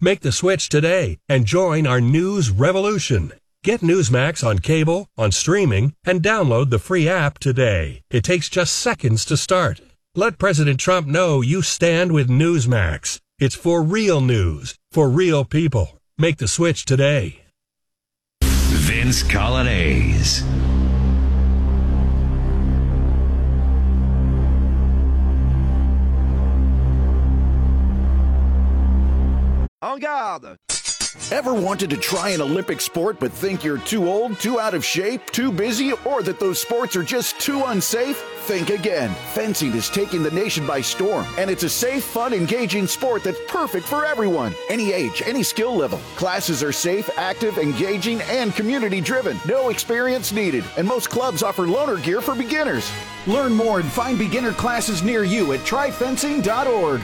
Make the switch today and join our news revolution. Get Newsmax on cable, on streaming, and download the free app today. It takes just seconds to start. Let President Trump know you stand with Newsmax. It's for real news, for real people. Make the switch today. Vince Colonnese. En garde! Ever wanted to try an Olympic sport but think you're too old, too out of shape, too busy, or that those sports are just too unsafe? Think again. Fencing is taking the nation by storm, and it's a safe, fun, engaging sport that's perfect for everyone. Any age, any skill level. Classes are safe, active, engaging, and community-driven. No experience needed, and most clubs offer loaner gear for beginners. Learn more and find beginner classes near you at tryfencing.org.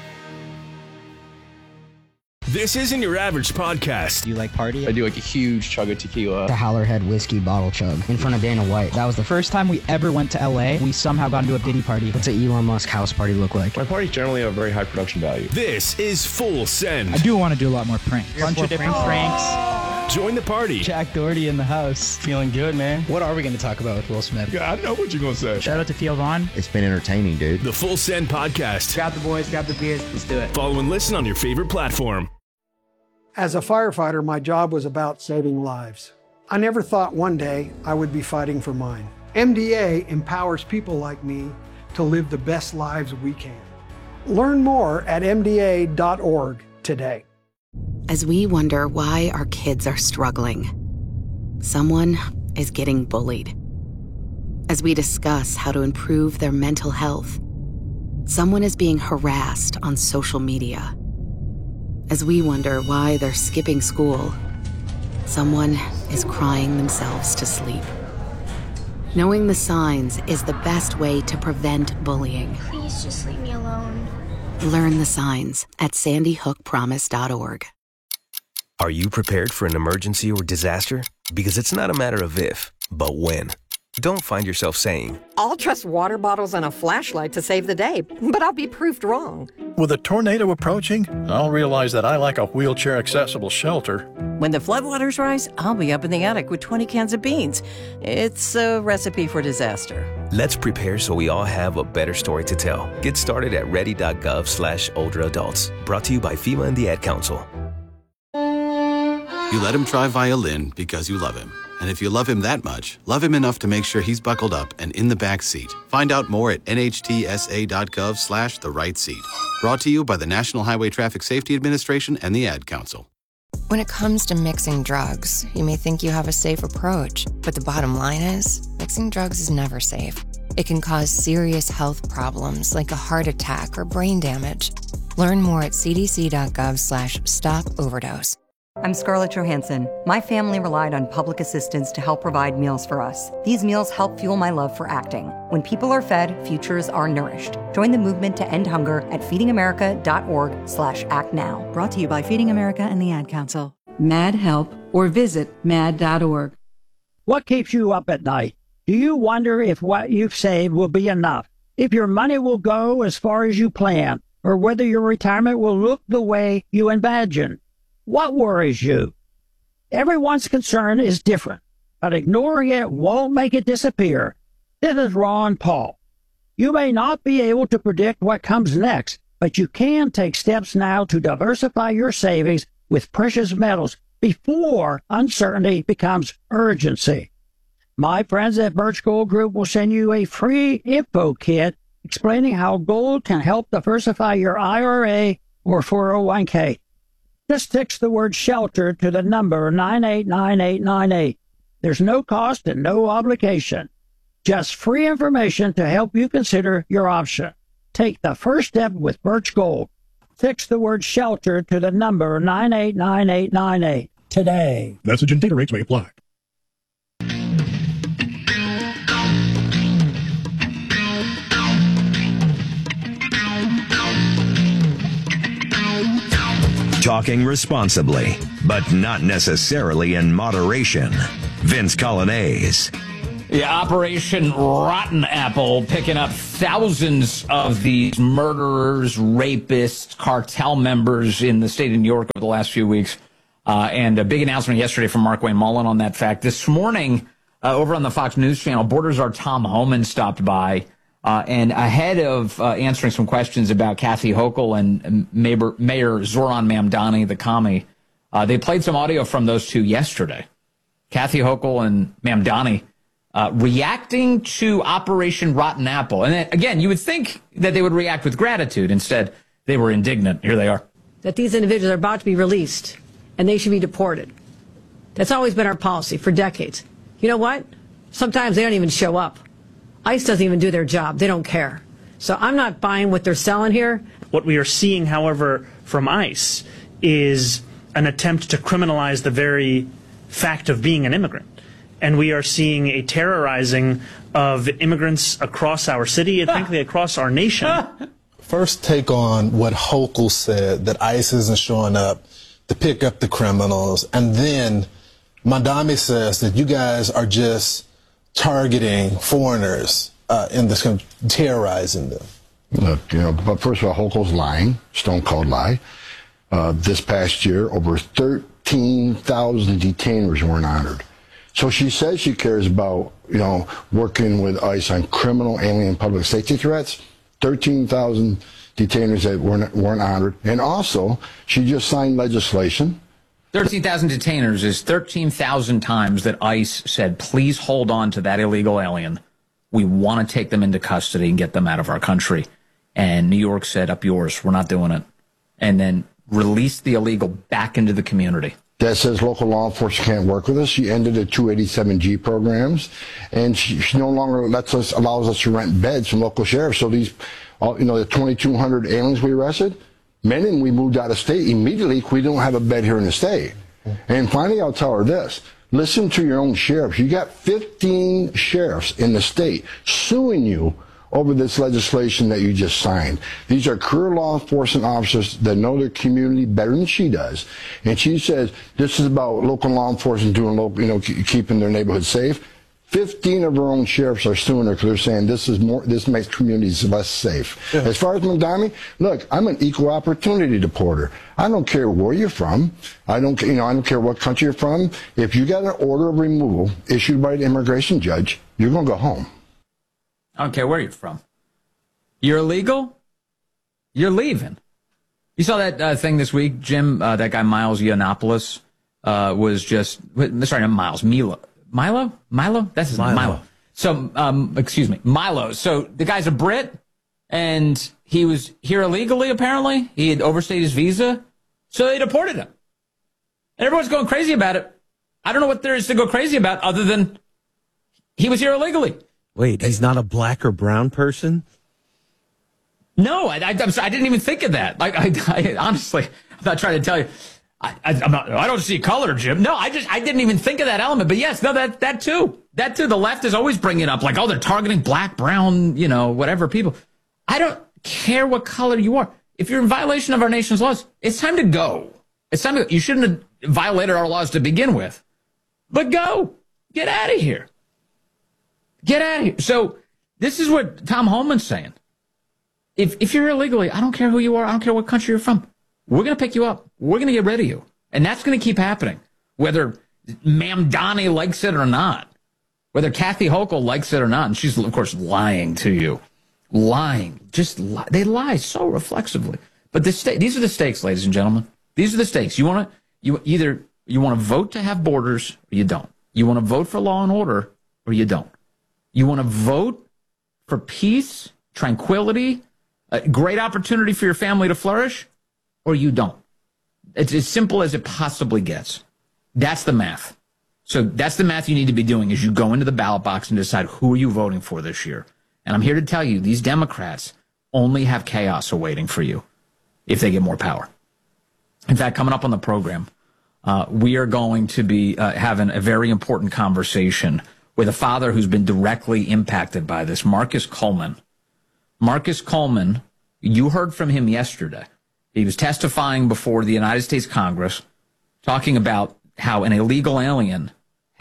This isn't your average podcast. Do you like party? I do like a huge chug of tequila. The Howlerhead whiskey bottle chug in front of Dana White. That was the first time we ever went to LA. We somehow got into a Diddy party. What's an Elon Musk house party look like? My parties generally have a very high production value. This is Full Send. I do want to do a lot more pranks. Bunch of different pranks. Join the party. Jack Doherty in the house. Feeling good, man. What are we going to talk about with Will Smith? Yeah, I know what you're going to say. Shout out to Theo Vaughn. It's been entertaining, dude. The Full Send podcast. Grab the boys, grab the beers. Let's do it. Follow and listen on your favorite platform. As a firefighter, my job was about saving lives. I never thought one day I would be fighting for mine. MDA empowers people like me to live the best lives we can. Learn more at MDA.org today. As we wonder why our kids are struggling, someone is getting bullied. As we discuss how to improve their mental health, someone is being harassed on social media. As we wonder why they're skipping school, someone is crying themselves to sleep. Knowing the signs is the best way to prevent bullying. Please just leave me alone. Learn the signs at sandyhookpromise.org. Are you prepared for an emergency or disaster? Because it's not a matter of if, but when. Don't find yourself saying, I'll trust water bottles and a flashlight to save the day, but I'll be proved wrong. With a tornado approaching, I'll realize that I like a wheelchair-accessible shelter. When the floodwaters rise, I'll be up in the attic with 20 cans of beans. It's a recipe for disaster. Let's prepare so we all have a better story to tell. Get started at ready.gov/older adults. Brought to you by FEMA and the Ad Council. You let him try violin because you love him. And if you love him that much, love him enough to make sure he's buckled up and in the back seat. Find out more at nhtsa.gov/the right seat. Brought to you by the National Highway Traffic Safety Administration and the Ad Council. When it comes to mixing drugs, you may think you have a safe approach, but the bottom line is, mixing drugs is never safe. It can cause serious health problems like a heart attack or brain damage. Learn more at cdc.gov/stop-overdose. I'm Scarlett Johansson. My family relied on public assistance to help provide meals for us. These meals help fuel my love for acting. When people are fed, futures are nourished. Join the movement to end hunger at feedingamerica.org/actnow. Brought to you by Feeding America and the Ad Council. MAD Help or visit mad.org. What keeps you up at night? Do you wonder if what you've saved will be enough? If your money will go as far as you plan? Or whether your retirement will look the way you imagine? What worries you? Everyone's concern is different, but ignoring it won't make it disappear. This is Ron Paul. You may not be able to predict what comes next, but you can take steps now to diversify your savings with precious metals before uncertainty becomes urgency. My friends at Birch Gold Group will send you a free info kit explaining how gold can help diversify your IRA or 401k. Just text the word SHELTER to the number 989898. There's no cost and no obligation. Just free information to help you consider your option. Take the first step with Birch Gold. Text the word SHELTER to the number 989898 today. Message and data rates may apply. Talking responsibly, but not necessarily in moderation. Vince Colonnese. Yeah, Operation Rotten Apple picking up thousands of these murderers, rapists, cartel members in the state of New York over the last few weeks. And a big announcement yesterday from Markwayne Mullin on that fact. This morning, over on the Fox News channel, Border Czar Tom Homan stopped by. And ahead of answering some questions about Kathy Hochul and Mayor Zoran Mamdani, the commie, they played some audio from those two yesterday. Kathy Hochul and Mamdani reacting to Operation Rotten Apple. And then, again, you would think that they would react with gratitude. Instead, they were indignant. Here they are. That these individuals are about to be released, and they should be deported. That's always been our policy for decades. You know what? Sometimes they don't even show up. ICE doesn't even do their job. They don't care. So I'm not buying what they're selling here. What we are seeing, however, from ICE is an attempt to criminalize the very fact of being an immigrant. And we are seeing a terrorizing of immigrants across our city and, frankly, across our nation. First take on what Hochul said, that ICE isn't showing up to pick up the criminals. And then Mamdani says that you guys are just targeting foreigners in this country, terrorizing them. Look, but first of all, Hochul's lying, stone cold lie. This past year, over 13,000 detainers weren't honored. So she says she cares about, working with ICE on criminal, alien, public safety threats. 13,000 detainers that weren't honored. And also, she just signed legislation. 13,000 detainers is 13,000 times that ICE said, please hold on to that illegal alien. We want to take them into custody and get them out of our country. And New York said, up yours, we're not doing it. And then released the illegal back into the community. That says local law enforcement can't work with us. She ended the 287G programs, and she no longer allows us to rent beds from local sheriffs. So these, the 2,200 aliens we arrested, many of them we moved out of state immediately because we don't have a bed here in the state. And finally, I'll tell her this. Listen to your own sheriffs. You got 15 sheriffs in the state suing you over this legislation that you just signed. These are career law enforcement officers that know their community better than she does. And she says this is about local law enforcement doing keeping their neighborhood safe. 15 of her own sheriffs are suing her because they're saying this makes communities less safe. Yeah. As far as Mamdani, look, I'm an equal opportunity deporter. I don't care where you're from. I don't care what country you're from. If you got an order of removal issued by the immigration judge, you're going to go home. I don't care where you're from. You're illegal, you're leaving. You saw that thing this week, Jim, that guy Miles Yiannopoulos was just, sorry, not Miles, Milo? That's his name, Milo. So, excuse me, Milo. So the guy's a Brit, and he was here illegally, apparently. He had overstayed his visa, so they deported him. And everyone's going crazy about it. I don't know what there is to go crazy about other than he was here illegally. Wait, he's not a black or brown person? No, I'm sorry, I didn't even think of that. I honestly, I'm not trying to tell you. I don't see color, Jim. No, I didn't even think of that element. But yes, no, that too. The left is always bringing it up, like, oh, they're targeting black, brown, whatever people. I don't care what color you are. If you're in violation of our nation's laws, it's time to go. It's time to go. You shouldn't have violated our laws to begin with. But go. Get out of here. Get out of here. So this is what Tom Homan's saying. If you're illegally, I don't care who you are. I don't care what country you're from. We're going to pick you up. We're going to get rid of you. And that's going to keep happening, whether Mamdani likes it or not, whether Kathy Hochul likes it or not. And she's, of course, lying to you. Lying. They lie so reflexively. But these are the stakes, ladies and gentlemen. These are the stakes. You want to vote to have borders or you don't. You want to vote for law and order or you don't. You want to vote for peace, tranquility, a great opportunity for your family to flourish, or you don't. It's as simple as it possibly gets. That's the math. So that's the math you need to be doing as you go into the ballot box and decide who are you voting for this year. And I'm here to tell you, these Democrats only have chaos awaiting for you if they get more power. In fact, coming up on the program, we are going to be having a very important conversation with a father who's been directly impacted by this, Marcus Coleman. Marcus Coleman, you heard from him yesterday. He was testifying before the United States Congress, talking about how an illegal alien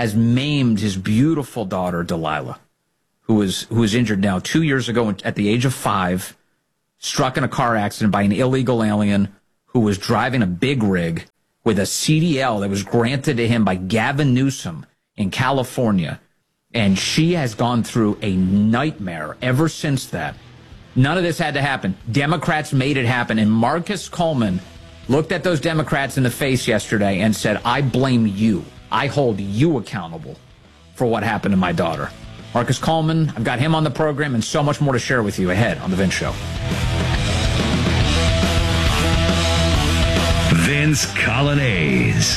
has maimed his beautiful daughter, Delilah, who is injured now 2 years ago at the age of 5, struck in a car accident by an illegal alien who was driving a big rig with a CDL that was granted to him by Gavin Newsom in California. And she has gone through a nightmare ever since that. None of this had to happen. Democrats made it happen. And Marcus Coleman looked at those Democrats in the face yesterday and said, I blame you. I hold you accountable for what happened to my daughter. Marcus Coleman, I've got him on the program and so much more to share with you ahead on The Vince Show. Vince Coglianese.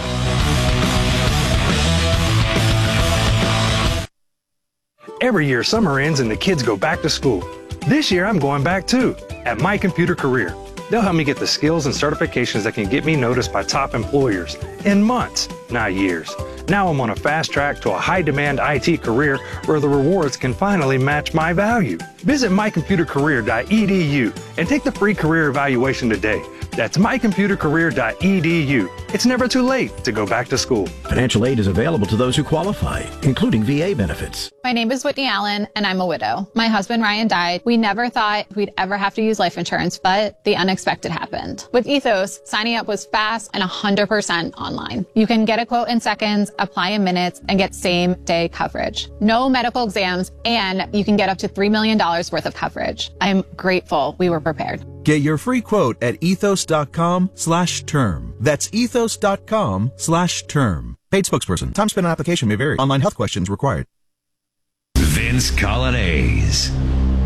Every year, summer ends and the kids go back to school. This year, I'm going back too, at My Computer Career. They'll help me get the skills and certifications that can get me noticed by top employers in months, not years. Now I'm on a fast track to a high-demand IT career where the rewards can finally match my value. Visit mycomputercareer.edu and take the free career evaluation today. That's mycomputercareer.edu. It's never too late to go back to school. Financial aid is available to those who qualify, including VA benefits. My name is Whitney Allen, and I'm a widow. My husband, Ryan, died. We never thought we'd ever have to use life insurance, but the unexpected happened. With Ethos, signing up was fast and 100% online. You can get a quote in seconds, apply in minutes, and get same-day coverage. No medical exams, and you can get up to $3 million worth of coverage. I'm grateful we were prepared. Get your free quote at ethos.com/term. That's ethos.com/term. Paid spokesperson. Time spent on application may vary. Online health questions required. Vince Coglianese.